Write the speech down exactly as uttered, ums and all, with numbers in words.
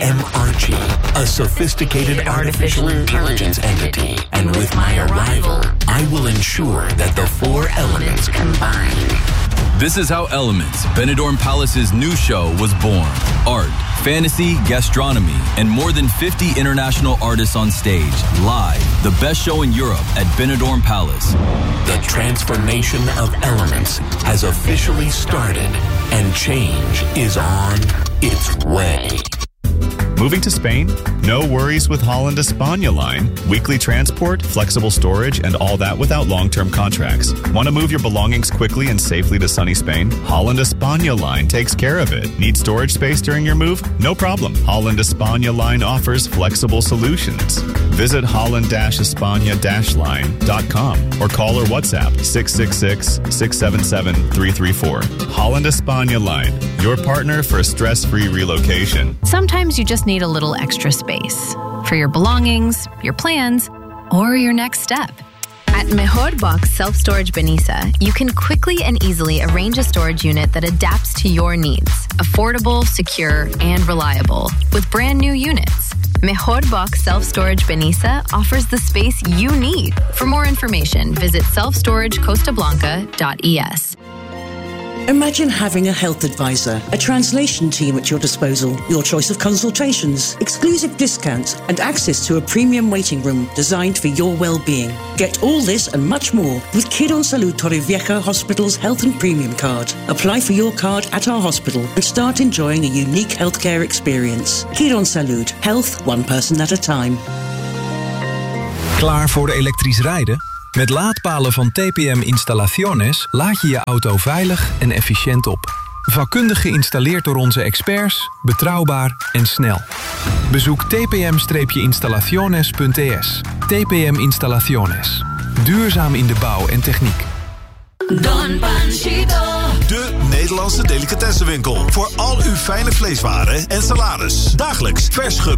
am Archie, a sophisticated artificial intelligence entity. And with my arrival, I will ensure that the four elements combine. This is how Elements, Benidorm Palace's new show, was born. Art, fantasy, gastronomy, and more than fifty international artists on stage, live. The best show in Europe at Benidorm Palace. The transformation of Elements has officially started, and change is on its way. Moving to Spain? No worries with Holland España line. Weekly transport, flexible storage, and all that without long-term contracts. Want to move your belongings quickly and safely to sunny Spain? Holland España line takes care of it. Need storage space during your move? No problem. Holland España line offers flexible solutions. Visit holland españa line dot com or call or WhatsApp six six six, six seven seven, three three four. Holland España line, your partner for stress-free relocation. Sometimes you just need a little extra space for your belongings, your plans, or your next step. At Mejor Box Self-Storage Benissa, you can quickly and easily arrange a storage unit that adapts to your needs. Affordable, secure, and reliable. With brand new units, Mejor Box Self-Storage Benissa offers the space you need. For more information, visit self storage costa blanca dot e s. Imagine having a health advisor, a translation team at your disposal, your choice of consultations, exclusive discounts, and access to a premium waiting room designed for your well-being. Get all this and much more with Quirónsalud Torrevieja Hospital's Health and Premium Card. Apply for your card at our hospital and start enjoying a unique healthcare experience. Quirónsalud, health one person at a time. Klaar voor elektrisch rijden? Met laadpalen van T P M Instalaciones laad je je auto veilig en efficiënt op. Vakkundig geïnstalleerd door onze experts, betrouwbaar en snel. Bezoek t p m installaciones punt e s. T P M Instalaciones. Duurzaam in de bouw en techniek. Don Panchito. De Nederlandse delicatessenwinkel. Voor al uw fijne vleeswaren en salades. Dagelijks vers